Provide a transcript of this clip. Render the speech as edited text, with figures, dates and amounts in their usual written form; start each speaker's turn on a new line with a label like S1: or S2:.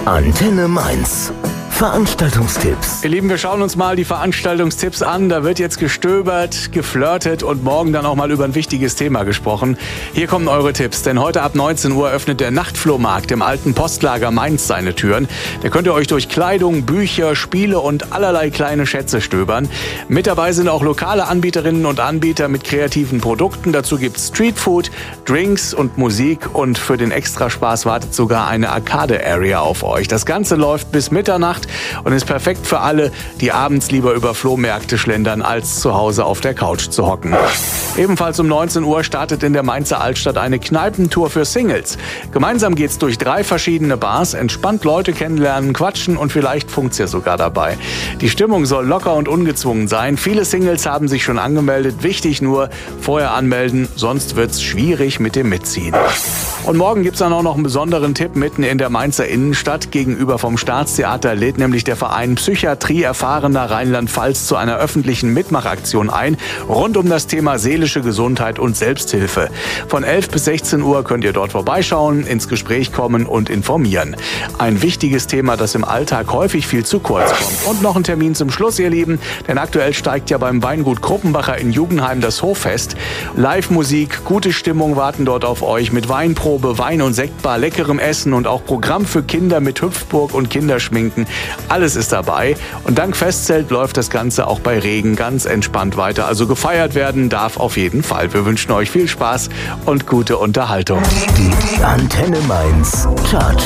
S1: Antenne Mainz. Veranstaltungstipps.
S2: Ihr Lieben, wir schauen uns mal die Veranstaltungstipps an. Da wird jetzt gestöbert, geflirtet und morgen dann auch mal über ein wichtiges Thema gesprochen. Hier kommen eure Tipps, denn heute ab 19 Uhr öffnet der Nachtflohmarkt im alten Postlager Mainz seine Türen. Da könnt ihr euch durch Kleidung, Bücher, Spiele und allerlei kleine Schätze stöbern. Mit dabei sind auch lokale Anbieterinnen und Anbieter mit kreativen Produkten. Dazu gibt's Streetfood, Drinks und Musik und für den Extraspaß wartet sogar eine Arcade-Area auf euch. Das Ganze läuft bis Mitternacht und ist perfekt für alle, die abends lieber über Flohmärkte schlendern, als zu Hause auf der Couch zu hocken. Ebenfalls um 19 Uhr startet in der Mainzer Altstadt eine Kneipentour für Singles. Gemeinsam geht's durch 3 verschiedene Bars, entspannt Leute kennenlernen, quatschen und vielleicht funkt's ja sogar dabei. Die Stimmung soll locker und ungezwungen sein. Viele Singles haben sich schon angemeldet. Wichtig nur, vorher anmelden, sonst wird's schwierig mit dem Mitziehen. Und morgen gibt's dann auch noch einen besonderen Tipp mitten in der Mainzer Innenstadt. Gegenüber vom Staatstheater lädt nämlich der Verein Psychiatrie erfahrener Rheinland-Pfalz zu einer öffentlichen Mitmachaktion ein, rund um das Thema seelische Gesundheit und Selbsthilfe. Von 11 bis 16 Uhr könnt ihr dort vorbeischauen, ins Gespräch kommen und informieren. Ein wichtiges Thema, das im Alltag häufig viel zu kurz kommt. Und noch ein Termin zum Schluss, ihr Lieben, denn aktuell steigt ja beim Weingut Kruppenbacher in Jugendheim das Hoffest. Live-Musik, gute Stimmung warten dort auf euch mit Weinprobe, Wein- und Sektbar, leckerem Essen und auch Programm für Kinder mit Hüpfburg und Kinderschminken. Alles ist dabei und dank Festzelt läuft das Ganze auch bei Regen ganz entspannt weiter. Also gefeiert werden darf auf jeden Fall. Wir wünschen euch viel Spaß und gute Unterhaltung.
S1: Die Antenne Mainz Chart.